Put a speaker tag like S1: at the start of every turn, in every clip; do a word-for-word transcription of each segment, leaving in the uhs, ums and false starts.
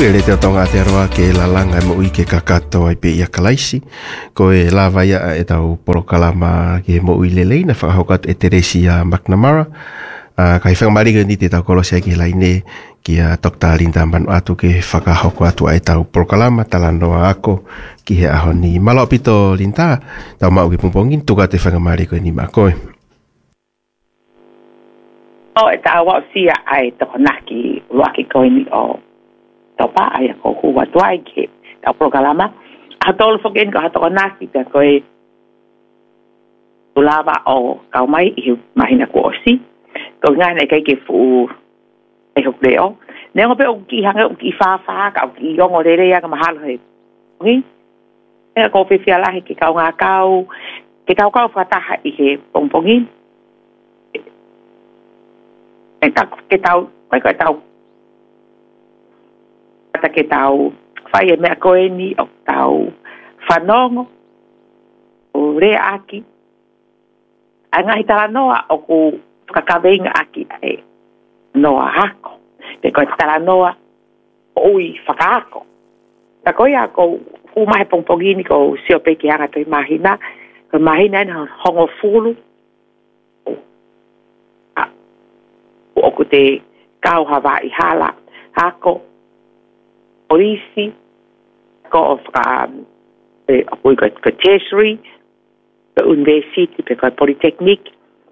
S1: e le te tonga te aroa ke la langa mo i ke kakato ai pe ia kalaisi ko e lava ia e tau porokalama ke mo i le leina whakahokat e Teresia McNamara uh, kai whakamariga ni te tau kolosia ki laine ki a Doctor Linda Manu atu ke whakahoko atu ai tau porokalama talanoa ako ki he aho ni malo pito Linda tau mau ki pumpongin tuka te whakamariga ni makoe.
S2: O e tau wau sia ai toko naki waki koe ni o topa ai ko hua tuai ke tau programa a tolu foken ko hatoko naki te koe tulava o kau mai i mahina ko osi ko ngana kai ke fu e hok leo ne ngo pe o ki hanga o ki fa fa ka o ki yongo rere ya ka mahalo he ngi e ko pe fia la he ki kau nga kau ke kau kau fa ta i he pongpongi e ka ke tau kai kai tau ata ke tau fai e mea koe ni o tau whanongo o rea aki a ngahi tala noa o ku whakakawenga aki e noa hako te koe tala noa o ui whakaako ta koe a ko umahe pongpongini ko sio peki hanga toi mahina ko mahina ni hongo fulu o ku te kau hawa i hala hako polisi ko of um e apoy ko ko tertiary ko university pe ko polytechnic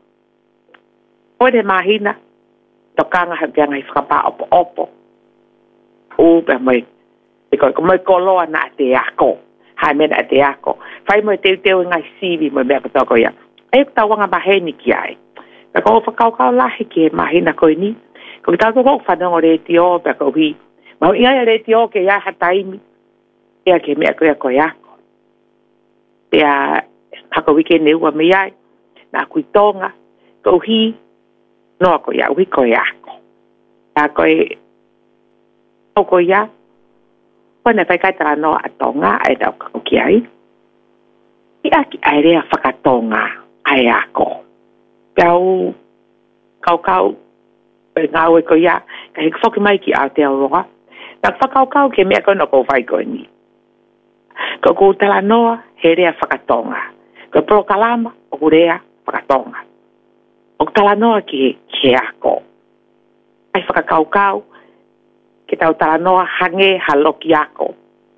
S2: ode mahina tokanga habia ngai frapa opo opo o be mai ko ko mai kolo na te ako ha men ate ako fai mo te te ngai sivi mo be ko to ko ya e tawanga baheni kiai ta ko fa kau kau lahi ke mahina ko ni ko ta ko fa no re tio pe ko hi ma ia re tio ke ya hataimi ia ke me ko ya ko ya ia hako wike ne wa me ai na kuitonga ko hi no ko ya wi ko ya ko ta ko e ko ya pone fa ka tra no atonga ai da ko ki ai ia ki ai re fakatonga ai ako kau kau kau e ngau e ko ya ka he foki mai ki a te aroa na whakau kau ke mea kono ko vai koe ni. Ko ko tala noa he rea whakatonga. Ko prokalama o ku rea whakatonga. O tala noa ki he ako. Ai whakakau kau ke tau tala noa hange haloki ako.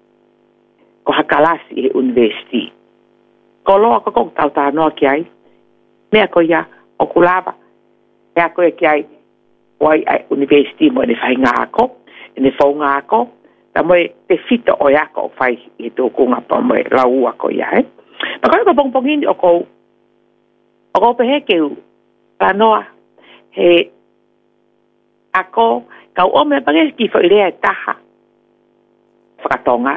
S2: Ko hakalasi e university. Ko loa ko ko tau tala noa ki ai. Mea ko ia o kulava. Mea ko e ki ai wai ai university mo ne whainga ako. Ne fonga ako ta mo te fito o yako fai e to ko nga pa mo la u ako ya e pa ko ko pongpongin o ko o ko pe he ke la noa he ako ka o me pa ki fo ile taha fatonga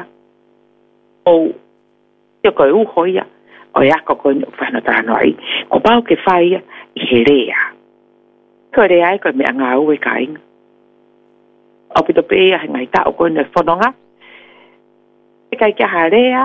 S2: o yo ko u hoya o yako ko fa no ta no ai ko pa ke fai i herea ko rea ko me nga u e kainga o pito pea he ngai tau koe ne whanonga. E kai kia harea,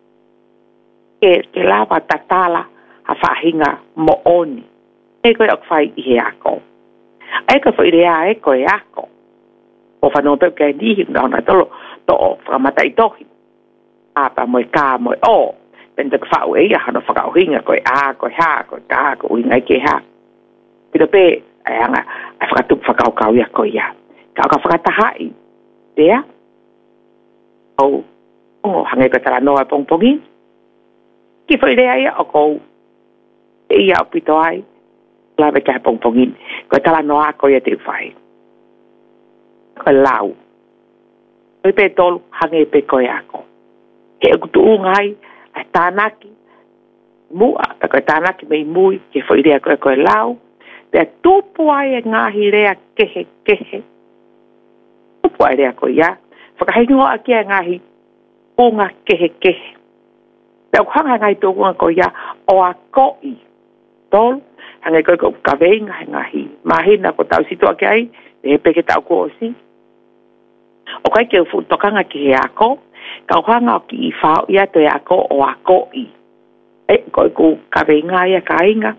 S2: ke, ke lawa tatala ha whahinga mo oni. E koe ok whai i he ako. E koe whai rea e koe ako. O whanonga peo kia nihi nga hona tolo to o whakamata i tohi. Apa moe kā moe o. Penta ka whau e ia hana whakauhinga koe a, koe ha, koe ka, koe ingai ke ha. Pito pe, ai anga, ai whakatup whakaukau ia koe ia. Kau ka whakatahai, rea. O, o hange ka tala noa pongpongi. Ki whai rea ia o kou. E ia o pito ai. Lawe ka pongpongi. Ko tala noa ko ia te whai. Ko lau. Ko pe tolu hange pe koe ako. He e kutu ungai, a tānaki. Mua, ta koe tānaki mei mui, ke whai rea koe koe lau. Pea tupu ai e ngahi rea kehe kehe. Pua rea ko ia. Whakahingo a kia ngahi unga kehe kehe. Pea kuhanga ngai tō unga ko ia o a koi. Tolu, hangai koe ko kawenga he ngahi. Mahina ko tau situa ki ai, e peke tau ko osi. O kai ke ufu tokanga ki he ako, ka kuhanga o ki i whao ia to e ako o a koi. E koe ko kawenga ia ka inga.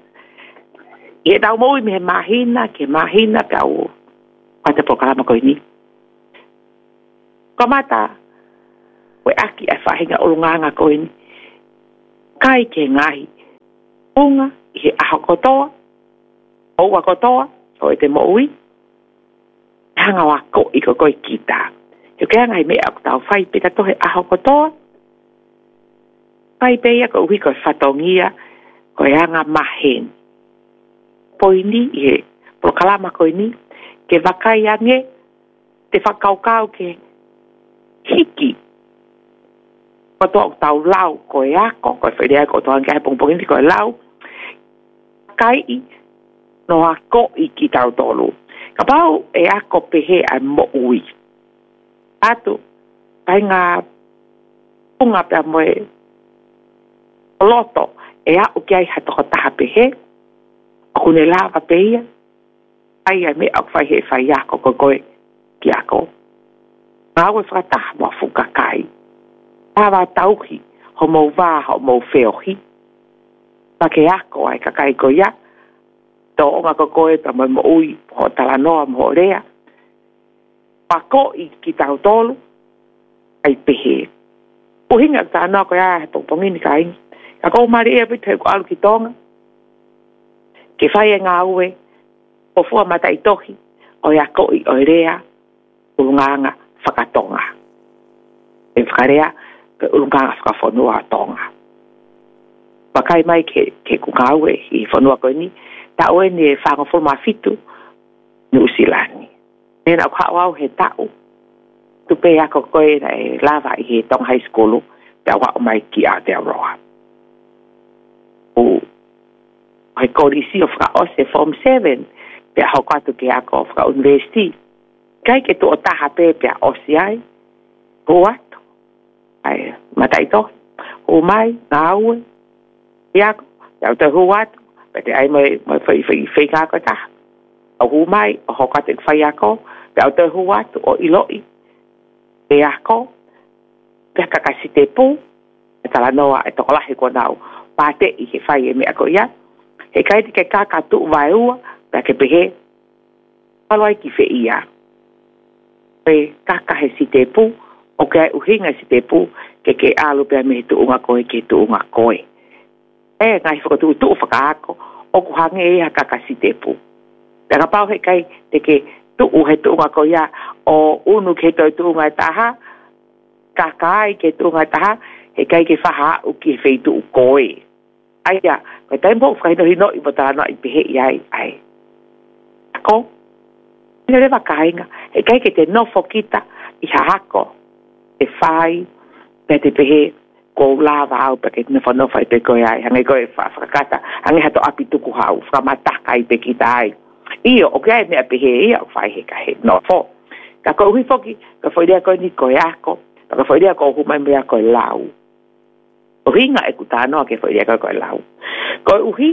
S2: E tau moui me he mahina, ke mahina pea o. Kata pokalama koe ni. Kamata, we aki e whahinga urunganga koe ni. Kai ke ngahi. Unga i he aho kotoa. Oua kotoa, o e te moui. Hanga wa ko i ko koe kita. Yo ke ngai me aku tau whai pita tohe aho kotoa. Whai peia ko uhi koe whatongia koe hanga mahen. Poini i he prokalama koe ni ke wakai ange te whakaukau ke hiki. Kotoa u tau lau koe ako, koe whairea kotoa ange hai pongpongini koe lau. Kai i no ako i ki tau tolu. Ka pau e ako pehe ai mo ui. Atu, kai ngā punga pia moe loto e au ki ai hatoko taha pehe. Aku ne lava peia. Ai ai me au whai he whai ako ko koe ki ako. Ngā ue whakataha mua fuka kai. Tawa tauhi, ho mau wā, ho mau whiohi. Pake ako ai ka kai ko ia. Tō onga ko koe ta mai mo ui, ho talanoa mo rea. Pako i ki tau tolu, ai pehe. Uhinga ta anō ko ia he pongpongini ka ingi. Ka kou mari ea pita ko alu ki tonga. Ke whai e ngā ue, o fua mata i tohi, o ia ko i o rea, urunganga whakatonga. E whakarea, pe urunganga whakafonua tonga. Pakai mai ke, ke ku ngā ue i whanua koe ni, ta oe ni e whangafo mafitu, ni usilani. Nena o kao au he tau, tupe ako koe na e lava i he tong high school, te awa o mai ki a te aroa. O he korisi o whaka ose form seven, pe a hoko atu ke ako o whaka university. Kai ke tu o taha pe pe a osi ai, ho atu, ai mataito, ho mai, ngā ue, iako, iau te ho atu, pe te ai mai whai whai whai kako taha. O hu mai, o hoko atu whai ako, pe au te ho atu o iloi, pe ako, pe kakasi te pū, e tala noa e tokolahi ko nau, pāte i he whai e me ako ia, he kaiti ke kaka tu vai ua, pe ke pehe, aloai ki whi ia. Pe kaka he si te pū, o ke ai uhinga si te pū, ke ke alu pe me tu unga koe, ke tu unga koe. E ngai whakatu tu whakaako, o ku hange e ha kaka si te pū. Te kapau he kai te ke tu u he tu unga koe ia, o unu ke toi tu unga taha, kaka ai ke tu unga taha, he kai ke whaha u ki he tu u koe. Ai ia, kai taimpo whakaino hino i botara no i pehe i ai, ai. Ako, ina rewa kainga, he kai ke te nofo kita i hahako, te whai, pe te pehe, ko lava au pe ke nofo nofo i pe koe ai, hange koe whakakata, hange hato api tuku hau, whamataka i pe kita ai. Iyo, o kia e mea pehe ia o whai he ka he nofo. Ka ko uhi foki, ka whairea koe ni koe ako, ka whairea koe humai mea koe lau. O ringa e kutanoa ke whairea koe koe lau. Koe uhi,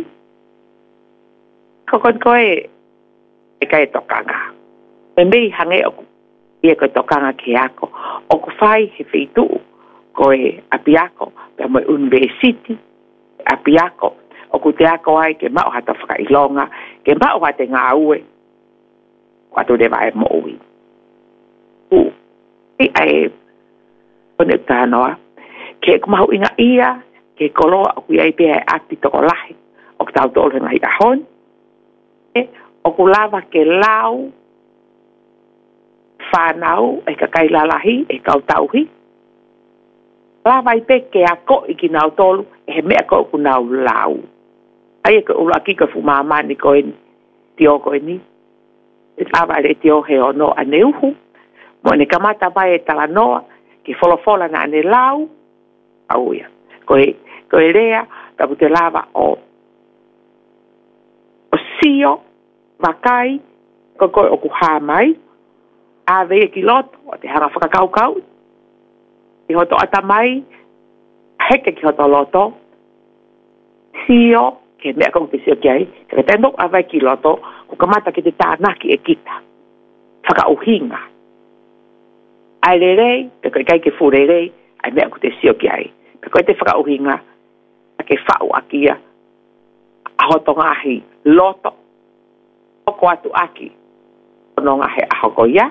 S2: ko koe koe e kai tokanga. Me mei hange o ia koe tokanga ke ako. O ku whai he whitu koe api ako, pe moe university, api ako, o ku te ako ai ke mao hata whakailonga, ke mao hata ngā ue, watu de vai mo ui. U, i ai, kone utanoa, ke kumahu inga ia, ke koloa o kui ai pe ai ati toko lahi, o ki tau tolu ngahi ahon, e, o ku lava ke lau, whanau, e ka kai lalahi, e kau tauhi, lava i pe ke ako i ki nau tolu, e he mea ko ku nau lau. Ai e ka ula ki ka fumamani koe ni, tio koe ni, e lava re tio he ono ane uhu, mo ne kamata mai e tala noa, ki folofola na ane lau, auia. Koe, koe rea, tapu te lava o, o sio, wakai, ko koe o kuha mai, a vea ki loto, o te hanga whakakaukau, ki hoto ata mai, heke ki hoto loto, sio, ke mea kong te sio ki ai, ka tendo a vai ki loto, ku kamata ki te tānaki e kita, whakauhinga. Ai re rei, pe koe kai ke fure rei, ai mea ku te sio ki ai, pe koe te whakauhinga, a ke whau akia, a hoto ngahi loto, oko atu aki, ono ngahi a hoko ia,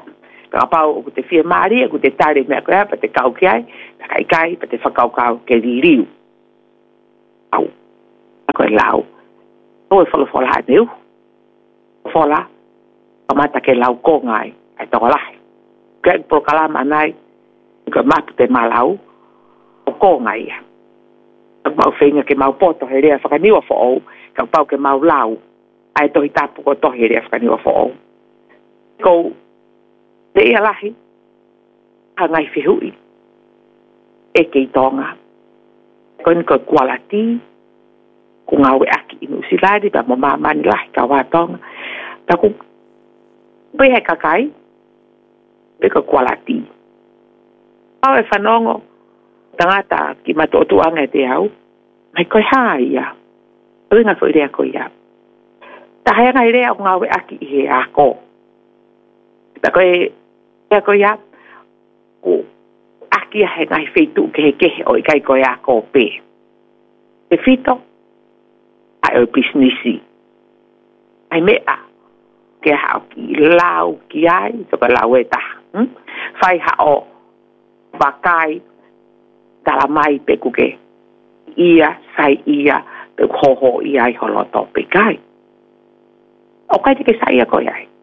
S2: ka pau o te fia mari o te tare me ko pa te kau ki ai pa kai kai pa te whakau kau ke ririu au a koe lau o e whala whala hai meu whala ka mata ke lau ko ngai ai toko lahi ke po kalama nai ka mata te malau o ko ngai ia ka mau whenga ke mau poto he rea whakaniwa fo au ka pau ke mau lau ai tohi tapu ko tohi rea whakaniwa fo au ko te ia lahi ha ngai whihui e kei tonga koe ni koe kualati ku ngau e aki inu siladi pa mo mamani lahi ka watonga ta ku pe he kakai pe koe kualati au e whanongo tangata ki matotu anga e te au mai koe haa ia koe ngā koe rea koe ia ta hea ngai rea o ngau e aki i he ako ta koe rea koe ia ku aki a he ngai wheitu ke he kehe o i kai koe ako pe te fito ai o businessi ai mea ke hao ki lau ki ai so ka lau e ta hm? Whai hao wakai tala mai pe kuke ia sai ia pe hoho ia i holoto pe kai o kai te ke sai a koe ai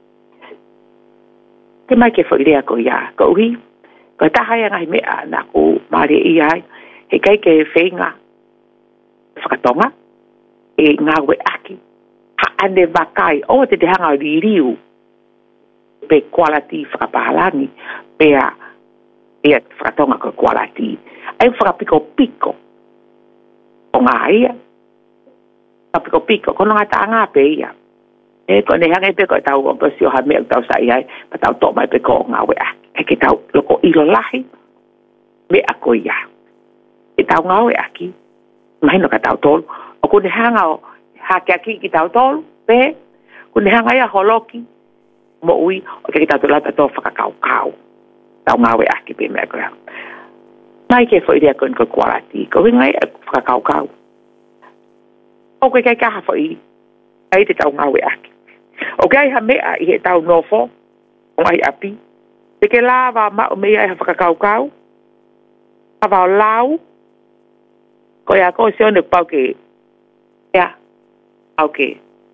S2: te mai ke whairea koe ia ko uhi ko tahai a ngai mea na ku maare i ai he kai ke whenga whakatonga e ngā we aki ha ane wakai o te te hanga ririu pe quality whakapahalangi pea pea whakatonga ko quality ai whakapiko piko o ngā ia whakapiko piko kono ngā tā ngā pe ia e ko ne hanga e pe ko tau o pasi o ha mea tau sa i ai pa tau tō mai pe ko ngā we aki e ke tau loko ilo lahi me a ko ia e tau ngā we aki mai no ka tau tolu o kune hanga o hake aki ki tau tolu pe kune hanga ia holoki mo ui o ke ki tau tolu tau whakakau kau tau ngā we aki pe mea koe mai ke whairea koe ko kualati ko wingai whakakau kau o koe kai kaha whai ai te tau ngā we aki o kai ha mea i he tau nofo o ngai api te ke lava ma o mea i ha whakakau kau hava o lau ko ia ko se one pau ke ia pau ke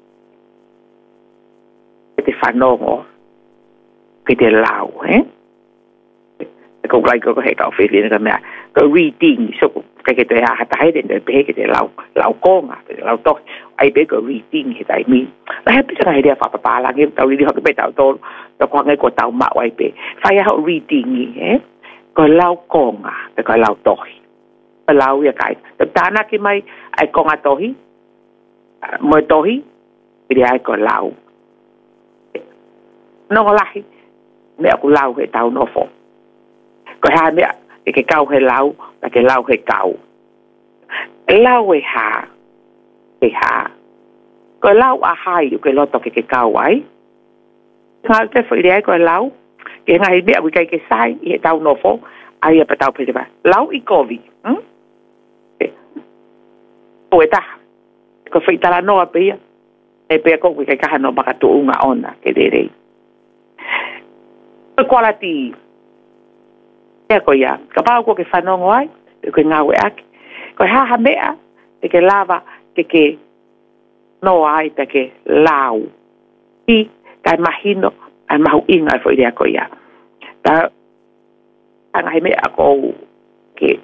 S2: te whanongo ke te lau eh ko lai ko he ka fe ni ka mea ko reading so ka ke te ha ta he de pe ke te lau lau konga te lau to ai be ko reading he tai mi la he pita he dia fa pa la nge tau li ho ke pe tau to to ko ngai ko tau ma wai pe fa ya ho reading eh ko lau konga te ko lau to lau ia kai te tana ki mai ai konga tohi mo tohi ia ai ko lau no lahi me aku lau he tau no fo ko ha me ke kau he lau la ke lau he kau lau e ha e ha ko lau a hai ke loto ke ke kau ai ka te fo ia ko lau ke ngai me aku kai ke sai he tau no fo ai pa tau pe ba lau i kovi hm poeta ko feita la noa pe ia e pe ko ke ka no baka tu unga ona ke dere ko quality e ko ia ka pa ko ke fanongo ai ko ngawe ak ko ha ha mea e ke lava ke ke no ai pe ke lau i ka imagino ai mau inga foi dia ko ia ta anga mea ko ke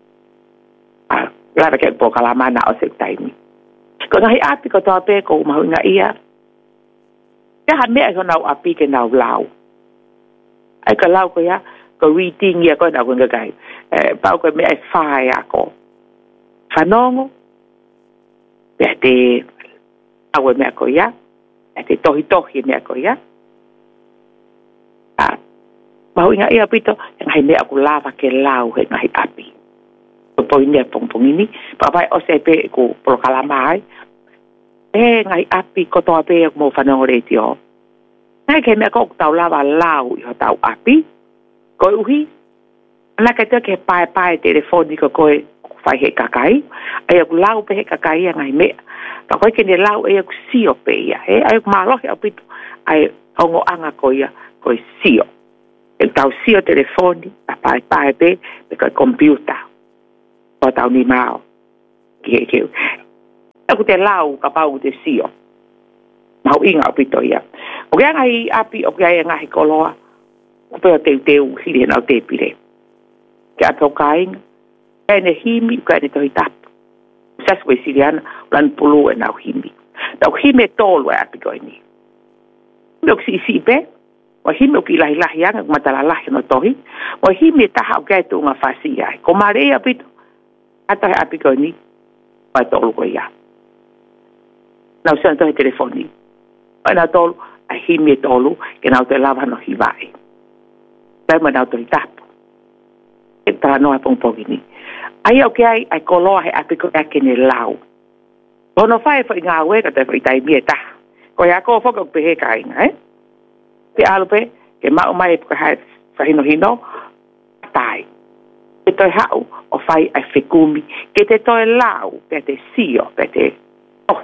S2: la ke po kala mana o se taimi ko ngai api ko to pe ko ma nga ia ya ha me ko na api ke na lau ai ka lau ko ya ko reading ya ko na ko nga kai eh pa ko me ai fa ya ko fanongo pe te awe me ko ya te tohi tohi me ko ya ah ma nga ia pito ngai me ko lava ke lau he ngai api po ini pong pong ini papai o se pe ko pro kala mai e ngai api ko to pe mo fanong retio ngai ke me ko tau lava lau yo tau api ko uhi ana ka te ke pai pai telefoni ko ko fai he kakai ai ko lau pe he kakai ngai me ka ko ke ne lau e ko sio pe ya e ai ma lo he api ai ongo anga ko ya ko sio tau sio telefoni a pai pai pe pe ko computer o tau ni mau ke ke aku te lau ka pau te sio mau inga pito ia o ke ngai api o ke ngai koloa o pe te te u hiri na te pire ke ato kain ene himi ka te toi tap sas we siriana lan pulu e na himi na himi tolu api ko ni no si si pe o himi o ki lahi lahi anga matala lahi no tohi o himi taha o ke tu nga fasi ai ko mare api ata api ko ni pa tolu ko ia na usa to telefoni ana tolu a himi tolu ke na te lava no hivai dai ma na to tap e tra no a pon pogini ai o ke ai ai koloa he api ko ake ne lau ono fai fo nga we ka te fai tai mieta ko ya ko fo ko pe he kai eh te alpe ke ma o mai ko ha fa hino hino tai te toi hau o fai ai fekumi ke te toi lau pe te sio pe te oh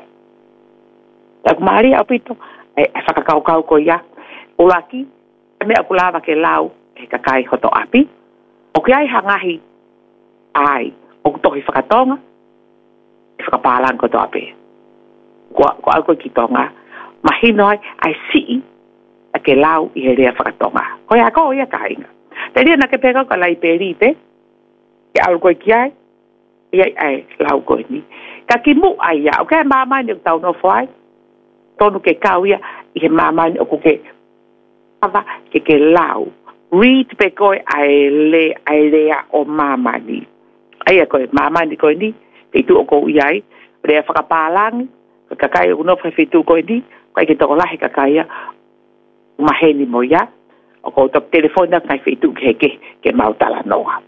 S2: la maria opito e fa ka kau ko ya o laki me akulava ke lau e ka kai hoto api o ke ai hangahi ai o tohi whakatonga e whakapalan ko to ape ko ko alko ki tonga mahino ai ai si a ke lau i he rea whakatonga ko ia ko ia kainga te ria na ke pega ko lai peripe ke alko ki ai ia ai lau ko ni ka ki mu ai ya o ke mama ni tau no foi tonu ke kau ia i he mama ni o ko ke ava ke ke lau read pe ko ai le ai rea o mama ni ai ko mama ni ko ni te tu ko iai re fa kapalang ka kai uno fa tu ko ni kai ke to la he ka kai ma he ni moya o ko to telefone na kai tu ke ke ke mau tala noa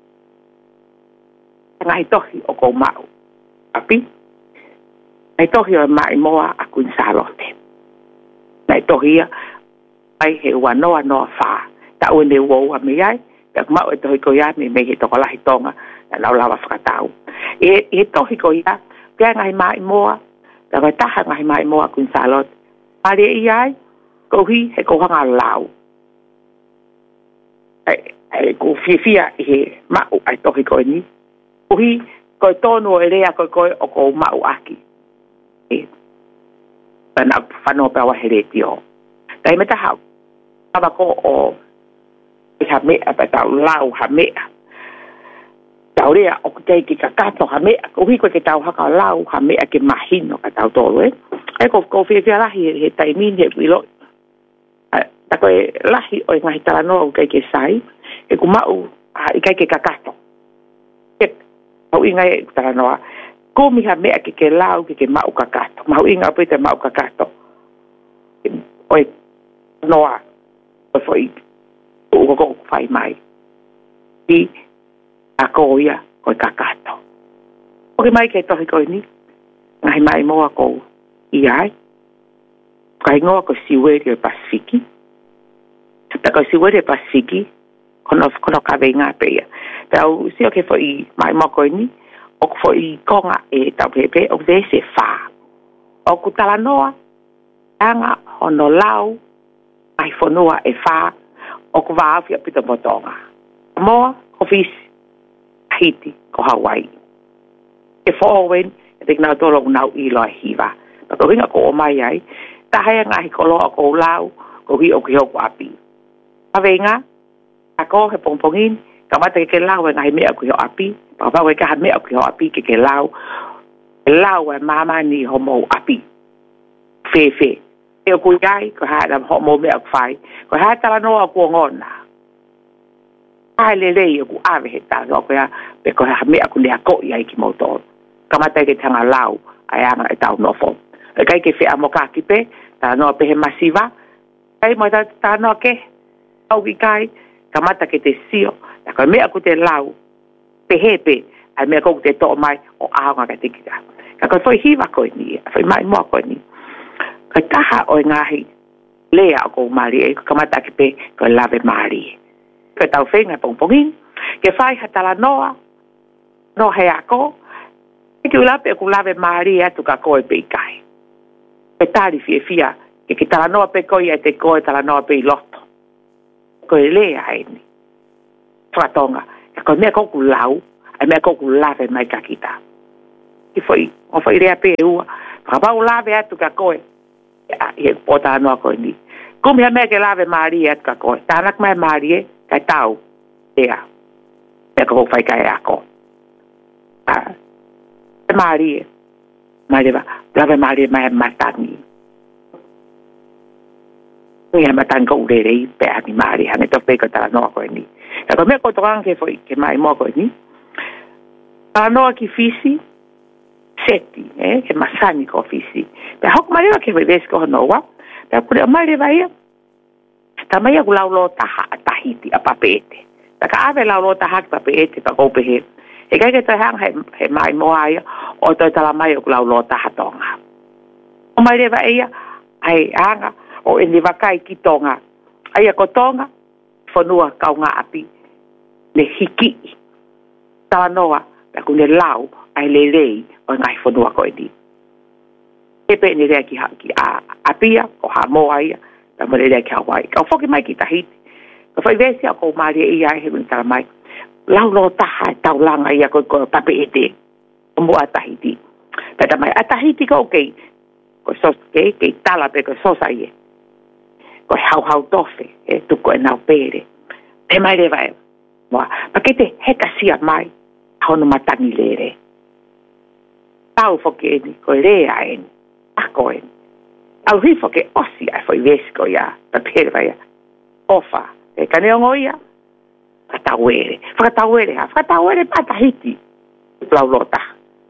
S2: ngai to o ko mau api ai to hi mai moa a kun salote ai to hi ai he wa noa no fa ta o ne wo wa me ai ka mau to ko ya me me to la hi tonga la la whakatau. E, e tohi ko ia, pia ngai mai moa, la vai taha ngai mai moa kun salot. Pare i ai, ko hi he ko hanga lau. Ai, ai, ko fia fia he mau ai tohi ko ni. Ko hi, ko tonu e rea ko koe o ko mau aki. E, pana whanau pewa here tio. Kai me tahau, tawa ko o, e ha mea, pa tau lau ha mea. Tau rea o kei ki ka kato ha mea, ko hiko ke tau haka lau ha mea ke mahino ka tau tolu e. E ko ko fia fia lahi he taimin he wilo. Ta koe lahi o i ngahi tala noa o kei ke sai, e ku mau i kei ke ka kato. E au i ngai tala noa, ko mi ha mea ke ke lau ke ke mau ka kato. Mau i ngau pete mau ka kato. O i noa, o foi o koko fai mai. I a ko ia ko kakato. O ke mai ke tohi ko ni, ngai mai moa ko i ai. Kai ngoa ko siweri o Pasifiki. Ta ko siweri o Pasifiki, kono kono ka venga pe ia. Tau si o ke fo i mai moa ko ni, o ko fo i konga e tau pepe, o de se fa. O ku tala noa, anga hono lau, ai fonua e fa, o ku vaafia pito motonga. Moa, ko fisi, Tahiti ko Hawaii. E fōwen, e te nau tolo nau i loa hiva. Pa ko hinga ko o mai ai, ta hea ngahi ko loa ko lau, ko hi o ki hoku api. Pa venga, a ko he pongpongin, ka mata ke ke lau e ngahi mea ki ho api, pa ka ka ha mea ki ho api ke ke lau, e lau e mama ni homo api. Fe fe. E o ku iai, ko ha da homo mea kwhai, ko ha tala noa ko ngona. Ai le le ku ave he ta no ko ya pe ko ha me aku le ko ya ki motor kamata ke tanga lau ai anga e tau no fo e kai ke fe amoka ki pe ta no pe he masiva ai mo ta ta no ke au ki kai kamata ke te sio ta ko me aku te lau pe he pe ai me ko te to mai o anga ka te ki ka ka foi hiva ko ni foi mai mo ko ni ka ta ha o ngahi le a ko mari e kamata ke pe ko lave mari ke tau whenga pongpongin, ke whai hatala noa, no he ako, e ki ulape ku lave maari atu ka koe pe kai. Ke tari fie fia, ke ki tala noa pe koe e te koe tala noa pe i loto. ko le ai ni fatonga ko me ko ku lau ai me ko ku lave mai ka kita ki foi o foi rea pe u pa pa u lave atu ka ko e pota no ko ni ko me me ke lave maria ka ko tanak mai maria ka tau ea me ko fai ka ya ko ah maria maria lave maria mai matani ia matang ko de de pe ani mari ane to pe ko ta no ko ni ta ko me ko to anche foi che mai mo ko ni ta no ki fisi seti eh che masani ko fisi ta hok mari ke ve ko no wa ta ku mari vai ta mai ku laulo ta ta hiti a papete ta ka ave laulo ta hak papete ta ko pe he e ka ke ta hang he he mai mo ai o to ta la mai ku laulo ta hatonga o mari vai ai anga o e ni wakai ki tonga. Ai a ko tonga, whanua kaunga api, le hiki. Tā noa, ta ku ne lau, ai le rei, o ngai whanua ko e ni. E pe ni rea ki, ha, ki a apia, o ha moa ia, ta mo le rea ki Hawaii. Ka whoki mai ki tahiti. Ka whai vesi a ko maria ia e he wini tala mai. Lau lo taha e tau langa ia ko ko pape e te. O mua tahiti. Peta mai, a tahiti ko kei, ko sos kei, kei tala pe ko sosa ie. Ko hau hau tofe, e tuko e nau pere. Te mai le vai, moa, pa ke te heka sia mai, hono matangi le re. Tau foke eni, ko rea eni, ako eni. Au hi foke osi ai foi vesko ia, pa pere vai, ofa, e kaneongo ia, whakatauere, whakatauere ha, whakatauere patahiti, plau lota.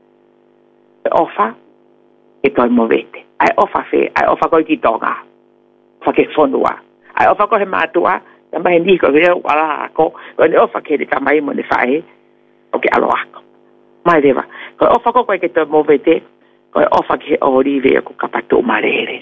S2: E ofa, e toi movete, ai ofa fe, ai ofa koi ki tonga. Whake whanua. Ai ofa ko he mātua, ta mahe ni ko reo wala ako, ko ne ofa ke te kamai mo ne whae, o ke alo ako. Mai rewa, ko ofa ko koe ke te movete, ko ofa ke orive ko kapatu marere.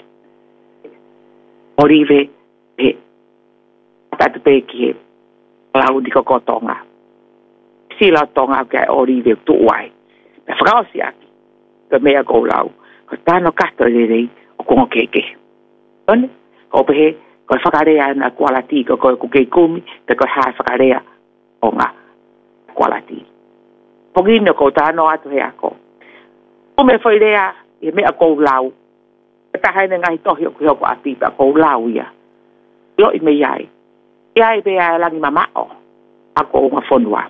S2: Orive, he, tatu pe ki he, lau di ko kotonga. Si lau tonga ke orive tu uai. Me whakaosi aki, ko mea ko lau, ko tāno kato le rei, o kongo keke. One? Ko pehe, ko whakarea na kualati, ko koe kukei kumi, te koe hae whakarea o ngā kualati. Pogino ko tāno atu he ako. Ko me whairea, i mea kou lau. E tahaine ngahi tohi o kuhoko ati, pa kou lau ia. Io i me iai. Iai pe ai langi mamao, ako o ngā whonua.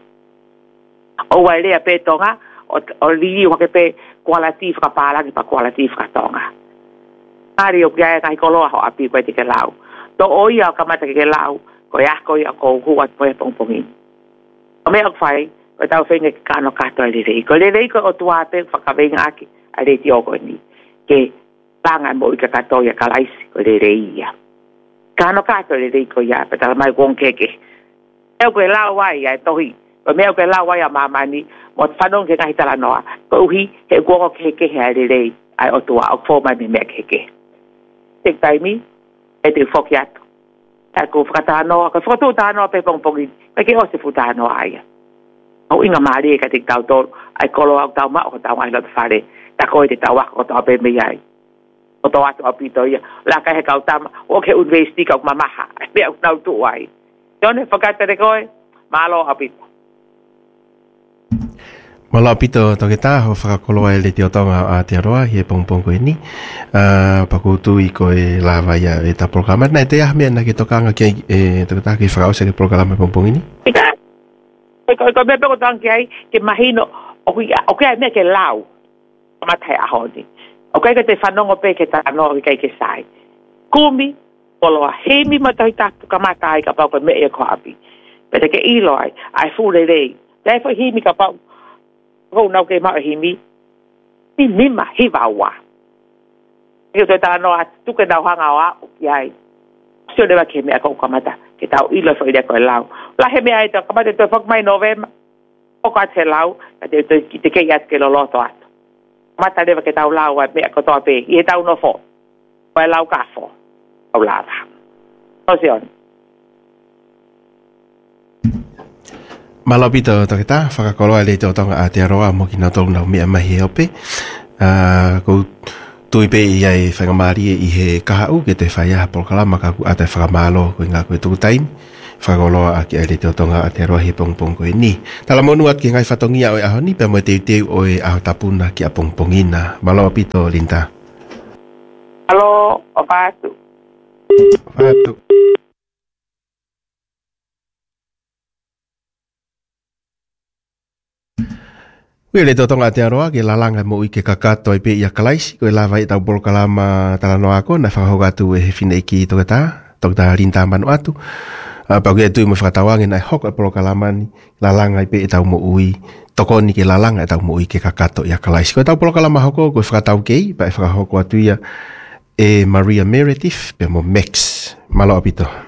S2: O wairea pe tonga, o liri wake pe kualati whakapālangi pa kualati whakatonga. Ari o kia e kahi koloa ho api koe te ke lau. To o ia o kamata ke ke lau, ko ia ko ia ko hua poe pongpongin. O mea o whai, ko tau whenga ke kano kato a lirei. Ko lirei ko o tuate whakawenga aki a rei ti oko ni. Ke panga mo i ka kato ia kalaisi ko lirei ia. Kano kato a lirei ko ia, petala mai kuong keke. Eo koe lau wai ia e tohi. Ko mea koe lau wai a mamani, mo whanong ke ngahi tala noa. Ko uhi he kuongo keke he a lirei, ai o tua o fōmai me mea keke. Te taimi, e te whoki atu. E ko whakatanoa, ka whakatū tānoa pe pongpongi, kai ke ose fu tānoa aia. Au inga maari e ka te tau tōru, ai kolo au tau mao ko tau ngai lotu whare, ta koe te tau waka ko tau pe me iai. O tau atu apito ia, la kai he kau tama, o ke university kau mamaha, ai mea unau tu ai. Yone, whakatere koe, malo apito.
S1: Mala pito toke tā, ho whakakoloa e le te otonga a te aroa, hi e pongpong koe ni. Uh, Pakutu i koe lawa ia e ta programa. Nai te ahmea na ke tokanga ki e toke tā ki whakaose ke programa e pongpong ini?
S2: Ika, ko me peko tanki ai, ke mahino, o kia mea ke lau, matai ahoni. O kia te whanongo pe ke tāno i kai ke sai. Kumi, koloa heimi matai tātu ka mata ai ka pau ka me e ko api. Pete ke ilo ai, ai fure rei. Dai fo himi ka pau, ho nau ke ma himi ni mima hivawa ke te ta no atu ke nau hanga wa yai sio de ke me ko kamata ke tau ilo fo ide ko lau la he me ai to kamata to fok mai novema o ka te lau te te te ke yat ke lo lo to at mata de ke tau lau me ko to pe i tau no fo ko lau ka fo au la o sion
S1: Malapito toke tā, whakakoloa le te otonga a te aroa mo ki nga tolu nau mea mahi ope. Uh, ko tui pe i ai whangamari i he kahau ke te whaiaha polokalama ka ku a te whakamalo ko i ngā koe tuku taimi. whakoloa a ki aile te o tonga a te rohi pongpong koe ni. Tala monu at ki ngai whatongia o e aho ni, pia mo te teu o e aho tapuna ki a pongpongina. Malo pito, Linda.
S2: Alo, o batu.
S1: Batu. Ui le totonga te aroa ke lalanga mo i ke kakato i pe i a kalaisi ko e lava i tau polo kalama talano ako na whakahogatu e he whine iki i tokata tokata rinta manu atu uh, pa kuia tui mo whakatawangi na e hoka polo kalama ni lalanga i pe i tau mo ui tokoni ke lalanga i tau mo i ke kakato i a kalaisi ko e tau polo kalama hoko ko e whakatau kei pa e whakahoko atu ia e Maria Meredith pe mo Max malo apito.